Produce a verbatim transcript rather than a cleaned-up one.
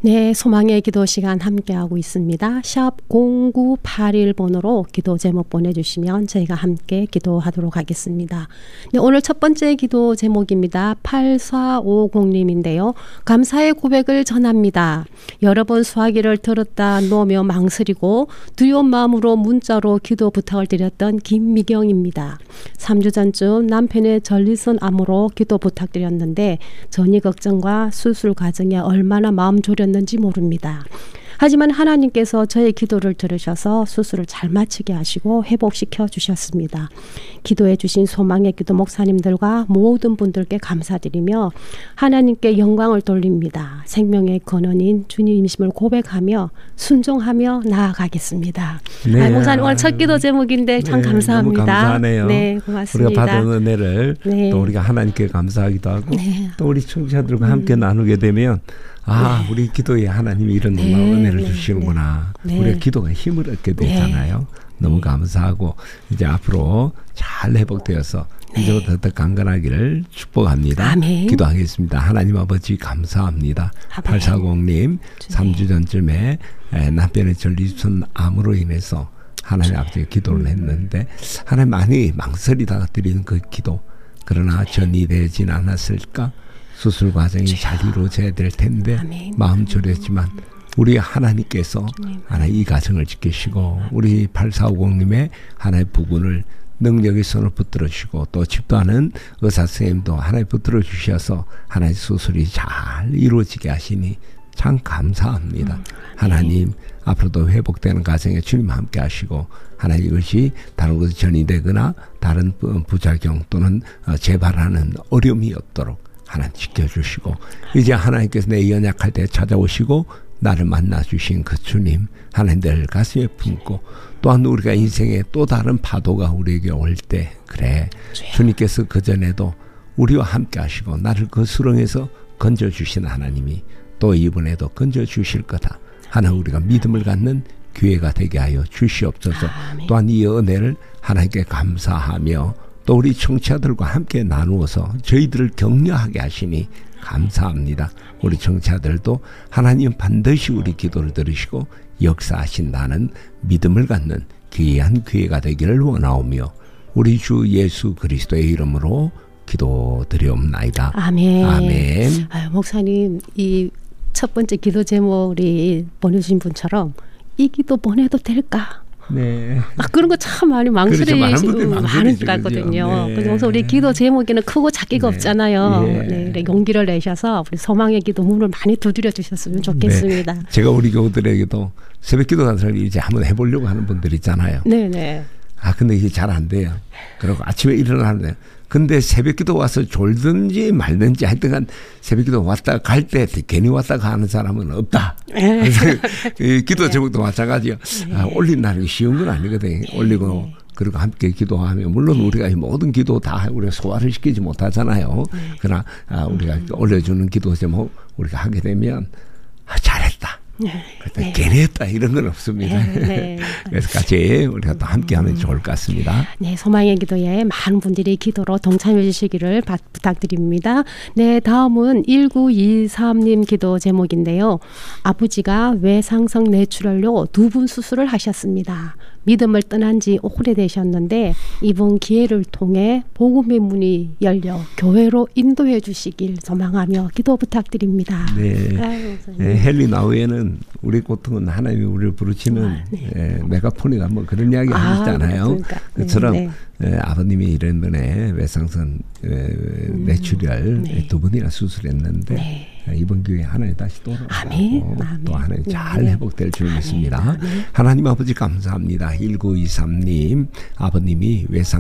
네, 소망의 기도 시간 함께하고 있습니다. 샵 공구팔일 번으로 기도 제목 보내주시면 저희가 함께 기도하도록 하겠습니다. 네, 오늘 첫 번째 기도 제목입니다. 팔사오공님인데요. 감사의 고백을 전합니다. 여러 번 수화기를 들었다 놓으며 망설이고 두려운 마음으로 문자로 기도 부탁을 드렸던 김미경입니다. 삼 주 전쯤 남편의 전립선 암으로 기도 부탁드렸는데 전이 걱정과 수술 과정에 얼마나 마음 졸였는지 모릅니다. 하지만 하나님께서 저의 기도를 들으셔서 수술을 잘 마치게 하시고 회복시켜 주셨습니다. 기도해 주신 소망의 기도 목사님들과 모든 분들께 감사드리며 하나님께 영광을 돌립니다. 생명의 근원인 주님이심을 고백하며 순종하며 나아가겠습니다. 네. 아, 목사님 오늘 첫 기도 제목인데 참 네, 감사합니다. 너무 감사하네요. 네, 고맙습니다. 우리가 받은 은혜를 네. 또 우리가 하나님께 감사하기도 하고 네. 또 우리 청취자들과 음. 함께 나누게 되면 아, 네. 우리 기도에 하나님이 이런 네. 놀라운 은혜를 네. 주시는구나. 네. 우리의 기도가 힘을 얻게 되잖아요. 네. 너무 감사하고 이제 앞으로 잘 회복되어서 네. 이제부터 더 강건하기를 축복합니다. 아멘. 기도하겠습니다. 하나님 아버지 감사합니다. 아멘. 팔사공님 삼 주 전쯤에 남편의 전립선 암으로 인해서 하나님 앞에 기도를 했는데 하나님 많이 망설이다가 드리는 그 기도 그러나 전이 되진 않았을까? 수술 과정이 잘 이루어져야 될 텐데 아멘. 마음 졸였지만 우리 하나님께서 하나 이 가정을 지키시고 우리 팔사오공님의 하나의 부분을 능력의 손을 붙들어 주시고 또 집도하는 의사 선생님도 하나님 붙들어 주셔서 하나의 수술이 잘 이루어지게 하시니 참 감사합니다. 음, 하나님 앞으로도 회복되는 가정에 주님 함께 하시고 하나님 이것이 다른 곳에 전이 되거나 다른 부작용 또는 재발하는 어려움이 없도록 하나님 지켜주시고 이제 하나님께서 내 연약할 때 찾아오시고 나를 만나주신 그 주님 하나님 늘 가슴에 품고 또한 우리가 인생에 또 다른 파도가 우리에게 올 때 그래 주님께서 그전에도 우리와 함께 하시고 나를 그 수렁에서 건져주신 하나님이 또 이번에도 건져주실 거다 하나 우리가 믿음을 갖는 기회가 되게 하여 주시옵소서. 아멘. 또한 이 은혜를 하나님께 감사하며 또 우리 청취자들과 함께 나누어서 저희들을 격려하게 하시니 감사합니다. 우리 청취자들도 하나님 반드시 우리 기도를 들으시고 역사하신다는 믿음을 갖는 귀한 기회가 되기를 원하오며 우리 주 예수 그리스도의 이름으로 기도드리옵나이다. 아멘. 아멘. 아유, 목사님 이 첫 번째 기도 제목이 보내주신 분처럼 이 기도 보내도 될까? 네. 아, 그런 거 참 많이 망설이시고 그렇죠. 많은 많은 것 같거든요. 네. 그래서 우리 기도 제목에는 크고 작기가 네. 없잖아요. 네. 네. 네. 용기를 내셔서 우리 소망의 기도 문을 많이 두드려 주셨으면 좋겠습니다. 네. 제가 우리 교우들에게도 새벽 기도 같은 걸 이제 한번 해보려고 하는 분들 있잖아요. 네네. 아 근데 이게 잘 안 돼요. 그리고 아침에 일어나는데 근데 새벽 기도 와서 졸든지 말든지 하여튼간 새벽 기도 왔다 갈 때 괜히 왔다 가는 사람은 없다. 이 기도 제목도 마찬가지요. 아, 올린다는 게 쉬운 건 아니거든요. 올리고 그리고 함께 기도하면 물론 우리가 이 모든 기도 다 우리가 소화를 시키지 못하잖아요. 그러나 아, 우리가 올려주는 기도 제목 우리가 하게 되면 아, 잘했다. 네. 괜히 했다 이런 건 없습니다. 네, 네. 그래서 같이 우리가 또 함께하면 좋을 것 같습니다. 네, 소망의 기도에 많은 분들이 기도로 동참해 주시기를 바, 부탁드립니다. 네, 다음은 일구이삼님 기도 제목인데요. 아버지가 외상성 뇌출혈로 두 분 수술을 하셨습니다. 믿음을 떠난 지 오래되셨는데 이번 기회를 통해 복음의 문이 열려 교회로 인도해 주시길 소망하며 기도 부탁드립니다. 네, 아유, 네 헨리 나우에는 우리 고통은 하나님이 우리를 부르치는 아, 네. 에, 메가폰이가 뭐 그런 이야기 아, 하시잖아요. 그러니까. 그처럼 네, 네. 에, 아버님이 이런 분에 외상선 에, 뇌출혈 네. 두 번이나 수술했는데 네. 이번 기회에 하나님 다시 돌아오고 아멘. 아멘. 또 하나님 네. 잘 회복될 줄 믿습니다. 아멘. 하나님 아버지 감사합니다. 일구이삼님 아버님이